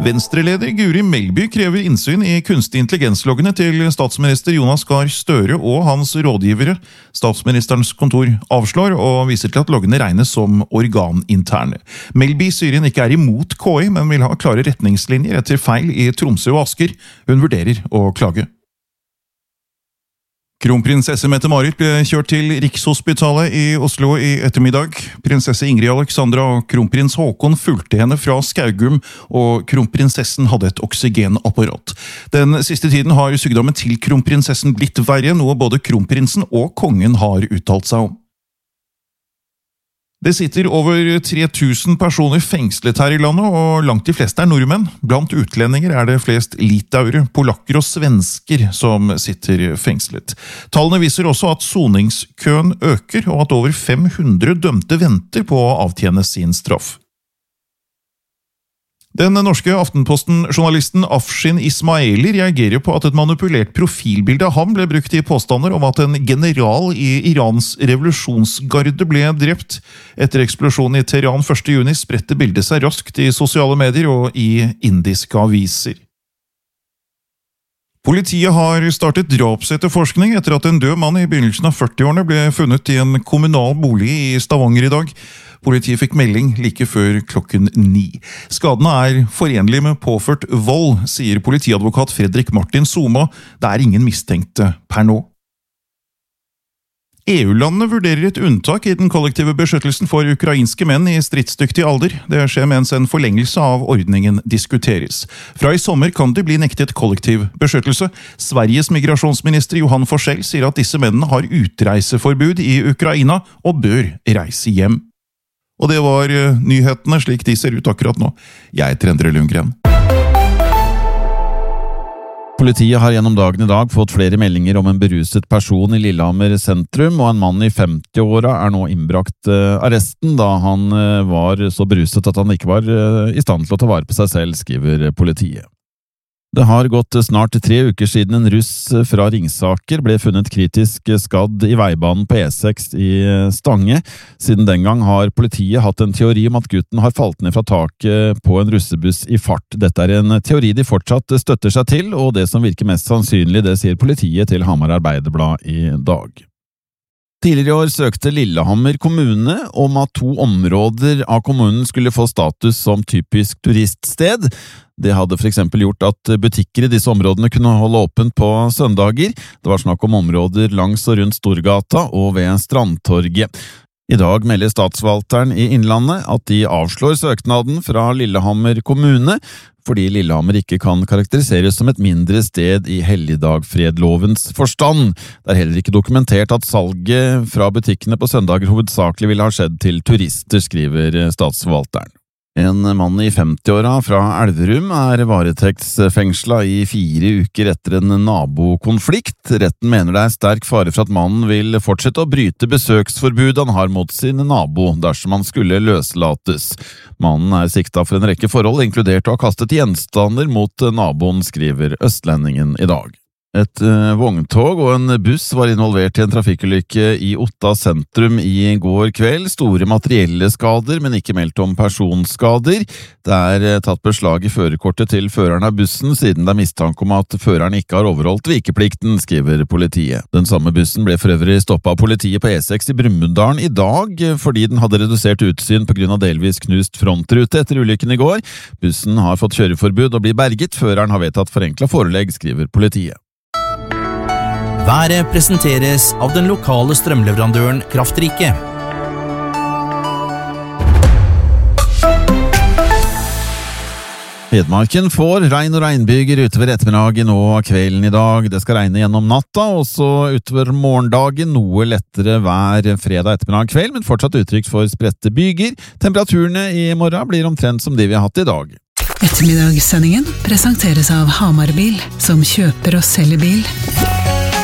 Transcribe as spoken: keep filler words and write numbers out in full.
Venstre-leder Guri Melby krever innsyn i kunstig intelligensloggene til statsminister Jonas Gahr Støre og hans rådgivere. Statsministerens kontor avslår og viser til at loggene regnes som organinterne. Melby sier hun ikke er imot K I, men vil ha klare retningslinjer etter feil i Tromsø og Asker. Hun vurderer å klage. Kronprinsesse Mette-Marit ble kjørt til Rikshospitalet i Oslo i ettermiddag. Prinsesse Ingrid Alexandra og kronprins Håkon fulgte henne fra Skaugum, og kronprinsessen hadde et oksygenapparat. Den siste tiden har sykdommen til kronprinsessen blitt verre, noe både kronprinsen og kongen har uttalt seg om. Det sitter over tre tusen personer fengslet her i landet, og langt de fleste er nordmenn. Blant utlendinger er det flest litauere, polakker og svensker som sitter fengslet. Tallene viser også at soningskøen øker, og at over fem hundre dømte venter på å avtjene sin straff. Den norske Aftenposten-journalisten Afshin Ismaili reagerer på at et manipulert profilbilde av ham ble brukt i påstander om at en general i Irans revolusjonsgarde ble drept. Etter eksplosjonen i Teheran første juni spredte bildet seg raskt i sosiale medier og i indiske aviser. Politiet har startet drapsetterforskning etter at en død mann i begynnelsen av førtiårene ble funnet i en kommunal bolig i Stavanger i dag. Politiet fikk melding like før klokken ni. Skadene er forenlige med påført vold, sier politiadvokat Fredrik Martin Soma. Det er ingen mistenkte per nå. E U-landene vurderer et unntak i den kollektive beskyttelsen for ukrainske menn i stridsdyktig alder. Det skjer mens en forlengelse av ordningen diskuteres. Fra i sommer kan de bli nektet kollektiv beskyttelse. Sveriges migrasjonsminister Johan Forsell sier at disse mennene har utreiseforbud i Ukraina og bør reise hjem. Og det var nyhetene slik de ser ut akkurat nå. Jeg heter Endre Lundgren. Politiet har gjennom dagen i dag fått flere meldinger om en beruset person i Lillehammer sentrum, og en mann i femti-åra er nå innbrakt arresten da han var så beruset at han ikke var i stand til å ta vare på seg selv, skriver politiet. Det har gått snart tre uker siden en russ fra Ringsaker ble funnet kritisk skadd i veibanen på E seks i Stange. Siden den gang har politiet hatt en teori om at gutten har falt ned fra taket på en russebuss i fart. Dette er en teori de fortsatt støtter seg til, og det som virker mest sannsynlig, det sier politiet til Hamar Arbeiderblad i dag. Tidligere i år søkte Lillehammer kommune om at to områder av kommunen skulle få status som typisk turiststed. Det hadde for eksempel gjort at butikker i disse områdene kunne holde åpent på søndager. Det var snakk om områder langs og rundt Storgata og ved Strandtorget. I dag melder statsforvalteren i Innlandet at de avslår søknaden fra Lillehammer kommune, fordi Lillehammer ikke kan karakteriseres som et mindre sted i helligdagfredlovens forstand. Det er heller ikke dokumentert at salget fra butikkene på søndager hovedsakelig ville ha skjedd til turister, skriver statsforvalteren. En mann i femti-åra fra Elverum er varetektsfengsla i fire uker etter en nabokonflikt. Retten mener det er sterk fare for at mannen vil fortsette å bryte besøksforbudet han har mot sin nabo dersom han skulle løslates. Mannen er sikta for en rekke forhold, inkludert å ha kastet gjenstander mot naboen, skriver Østlendingen i dag. Et uh, vogntog og en buss var involvert i en trafikkulykke i Otta sentrum i går kveld. Store materielle skader, men ikke meldt om personskader. Det er uh, tatt beslag i førerkortet til føreren av bussen, siden det er mistanke om at føreren ikke har overholdt vikeplikten, skriver politiet. Den samme bussen ble for øvrig stoppet av politiet på E seks i Brumunddal i dag, fordi den hadde redusert utsyn på grunn av delvis knust frontrute etter ulykken i går. Bussen har fått kjøreforbud og blir berget. Føreren har vedtatt forenklet forelegg, skriver politiet. Været presenteres av den lokale strømleverandøren Kraftrike. Hedmarken får regn og regnbyger utover ettermiddagen og kvelden i dag. Det skal regne gjennom natta, og så utover morgendagen noe lettere vær fredag ettermiddag kveld, men fortsatt utrygt for spredte byger. Temperaturene i morgen blir omtrent som de vi har hatt i dag. Ettermiddagssendingen presenteres av Hamar Bil, som kjøper og selger bil.